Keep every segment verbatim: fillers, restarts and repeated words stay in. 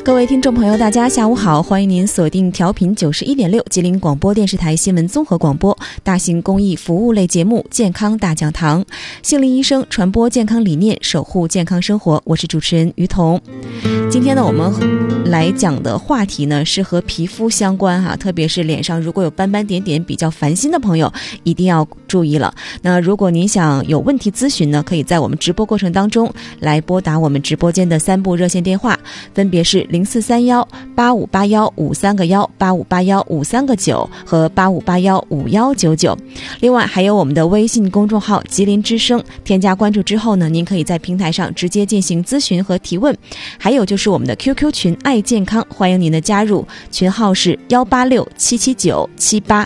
各位听众朋友大家下午好，欢迎您锁定调频九十一点六吉林广播电视台新闻综合广播大型公益服务类节目健康大讲堂，杏林医生传播健康理念，守护健康生活，我是主持人于彤。今天呢我们来讲的话题呢是和皮肤相关哈，特别是脸上如果有斑斑点点比较烦心的朋友一定要注意了。那如果您想有问题咨询呢，可以在我们直播过程当中来拨打我们直播间的三部热线电话，分别是零四三幺八五八幺五三个幺、八五八幺五三个九和八五八幺五幺九九。另外还有我们的微信公众号吉林之声，添加关注之后呢，您可以在平台上直接进行咨询和提问。还有就是我们的 Q Q 群爱健康，欢迎您的加入，群号是幺八六七七九七八。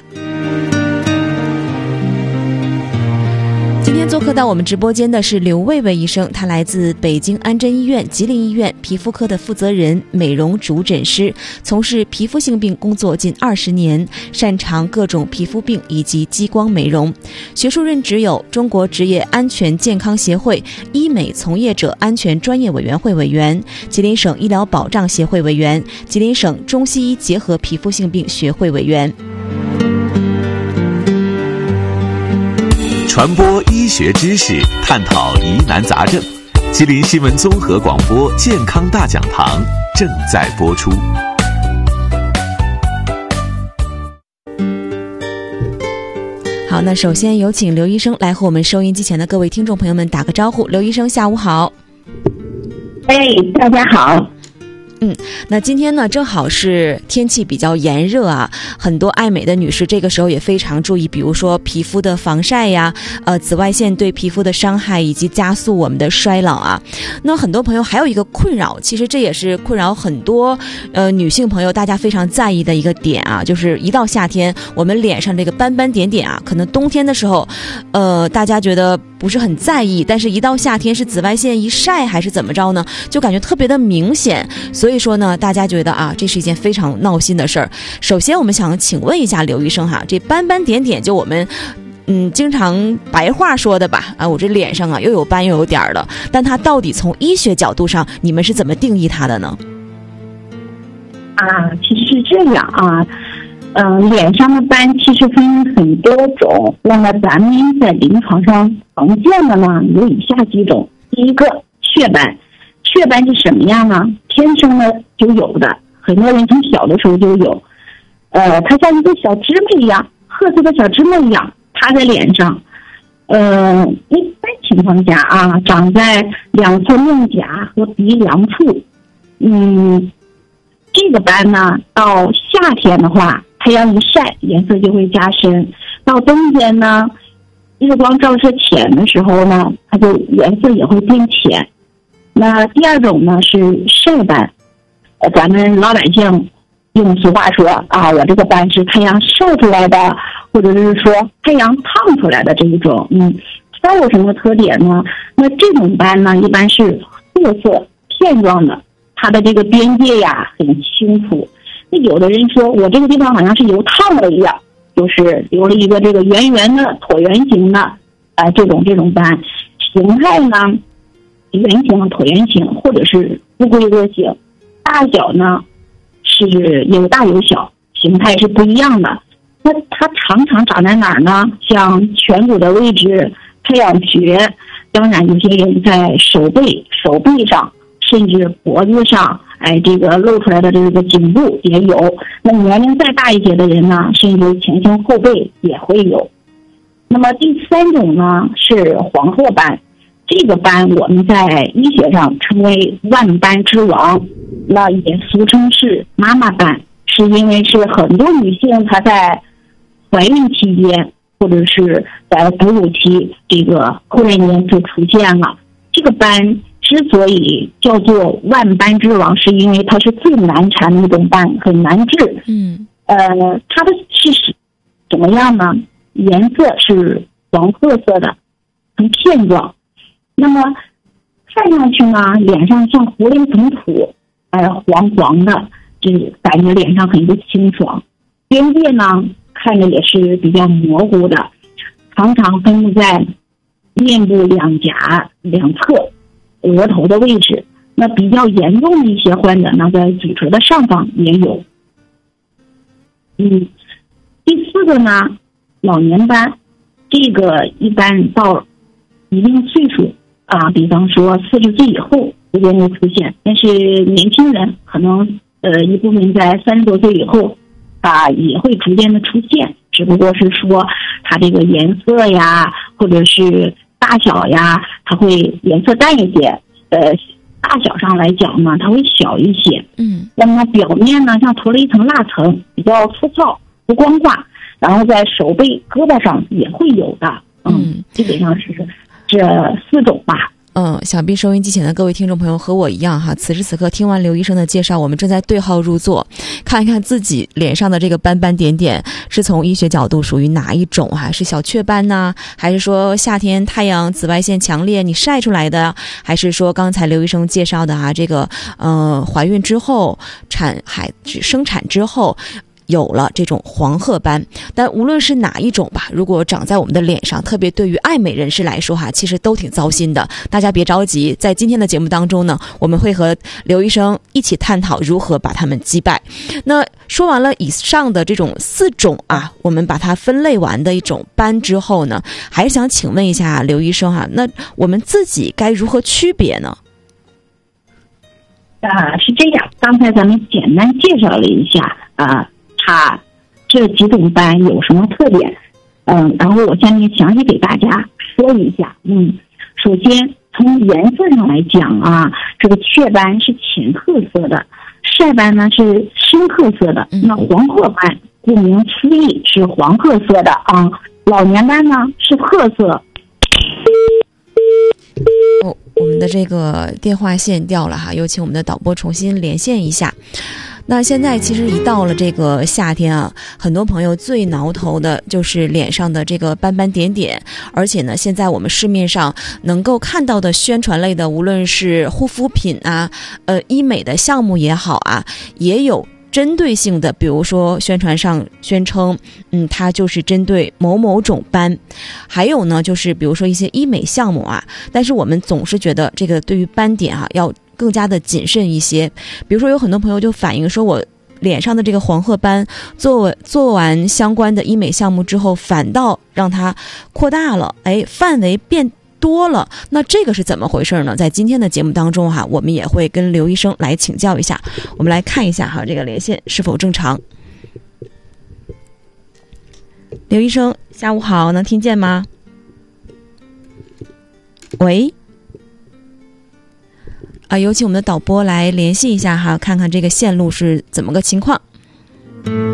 今天做客到我们直播间的是刘卫卫医生，他来自北京安贞医院吉林医院皮肤科的负责人、美容主诊师，从事皮肤性病工作近二十年，擅长各种皮肤病以及激光美容。学术任职有中国职业安全健康协会医美从业者安全专业委员会委员、吉林省医疗保障协会委员、吉林省中西医结合皮肤性病学会委员。 传播医学知识，探讨疑难杂症。吉林新闻综合广播健康大讲堂正在播出。 好，那首先有请刘医生来和我们收音机前的各位听众朋友们打个招呼。刘医生下午好。 哎，大家好。 嗯，那今天呢正好是天气比较炎热啊，很多爱美的女士这个时候也非常注意，比如说皮肤的防晒呀，呃，紫外线对皮肤的伤害以及加速我们的衰老啊。那很多朋友还有一个困扰，其实这也是困扰很多呃女性朋友大家非常在意的一个点啊，就是一到夏天我们脸上这个斑斑点点啊，可能冬天的时候呃大家觉得不是很在意，但是一到夏天是紫外线一晒还是怎么着呢，就感觉特别的明显。所以说呢，大家觉得啊，这是一件非常闹心的事儿。首先我们想请问一下刘医生哈，这斑斑点点就我们嗯经常白话说的吧，啊，我这脸上啊又有斑又有点儿的，但它到底从医学角度上你们是怎么定义它的呢？ 啊，其实是这样啊，嗯、呃，脸上的斑其实分很多种，那么咱们在临床上常见的呢有以下几种。第一个，雀斑。雀斑是什么样呢？天生的就有的，很多人从小的时候就有，呃，它像一个小芝麻一样，褐色的小芝麻一样趴在脸上，呃，一般情况下啊，长在两侧面颊和鼻梁处，嗯，这个斑呢，到夏天的话，太阳一晒，颜色就会加深；到冬天呢，日光照射浅的时候呢，它就颜色也会变浅。那第二种呢是晒斑，呃，咱们老百姓用俗话说啊，我这个斑是太阳晒出来的，或者是说太阳烫出来的这一种。嗯，它有什么特点呢？那这种斑呢，一般是褐色片状的，它的这个边界呀很清楚。那有的人说我这个地方好像是油烫了一样，就是留了一个这个圆圆的椭圆形的，呃，这种这种斑形态呢。圆形、椭圆形或者是不规则形，大小呢是有大有小，形态是不一样的。那它常常长在哪儿呢？像颧骨的位置、太阳穴，当然有些人在手背、手背上，甚至脖子上，哎，这个露出来的这个颈部也有。那年龄再大一些的人呢，甚至前胸后背也会有。那么第三种呢是黄褐斑。这个斑我们在医学上称为万斑之王，那也俗称是妈妈斑，是因为是很多女性她在怀孕期间或者是在哺乳期，这个忽然间就出现了。这个斑之所以叫做万斑之王，是因为它是最难缠的一种斑，很难治。 嗯， 呃，它的是怎么样呢？颜色是黄褐色的，很片状。那么看上去呢，脸上像糊了一层土，哎，黄黄的，这感觉脸上很不清爽。边界呢，看着也是比较模糊的，常常分布在面部两颊两侧、额头的位置， 那比较严重的一些患者呢，在嘴唇的上方也有。嗯，第四个呢，老年斑，这个一般到一定岁数啊，比方说四十岁以后逐渐会出现，但是年轻人可能呃一部分在三十多岁以后啊也会逐渐的出现，只不过是说它这个颜色呀，或者是大小呀，它会颜色淡一些，呃，大小上来讲呢，它会小一些。 嗯， 那么表面呢，像涂了一层蜡层，比较粗糙，不光滑。然后在手背、胳膊上也会有的。嗯，嗯基本上是这四种吧。 嗯，想必收音机前的各位听众朋友和我一样哈，此时此刻听完刘医生的介绍，我们正在对号入座，看一看自己脸上的这个斑斑点点是从医学角度属于哪一种啊？是小雀斑呢，还是说夏天太阳紫外线强烈你晒出来的，还是说刚才刘医生介绍的啊这个呃怀孕之后产孩生产之后有了这种黄褐斑。但无论是哪一种吧，如果长在我们的脸上，特别对于爱美人士来说哈，其实都挺糟心的。大家别着急，在今天的节目当中呢，我们会和刘医生一起探讨如何把它们击败。那说完了以上的这种四种啊，我们把它分类完的一种斑之后呢，还是想请问一下刘医生哈，那我们自己该如何区别呢？ 啊，是这样，刚才咱们简单介绍了一下啊。它这几种斑有什么特点？嗯，然后我下面详细给大家说一下。嗯，首先从颜色上来讲啊，这个雀斑是浅褐色的，晒斑呢是深褐色的。那黄褐斑顾名思义是黄褐色的啊，老年斑呢是褐色。 哦，我们的这个电话线掉了哈，有请我们的导播重新连线一下。那现在其实一到了这个夏天啊，很多朋友最挠头的就是脸上的这个斑斑点点，而且呢，现在我们市面上能够看到的宣传类的，无论是护肤品啊，呃，医美的项目也好啊，也有针对性的，比如说宣传上宣称，嗯，它就是针对某某种斑，还有呢，就是比如说一些医美项目啊，但是我们总是觉得这个对于斑点啊要更加的谨慎一些。比如说有很多朋友就反映说，我脸上的这个黄褐斑做做完相关的医美项目之后，反倒让它扩大了，哎，范围变多了。那这个是怎么回事呢？在今天的节目当中哈，我们也会跟刘医生来请教一下。我们来看一下哈，这个连线是否正常。刘医生，下午好，能听见吗？喂。啊，有请我们的导播来联系一下哈，看看这个线路是怎么个情况。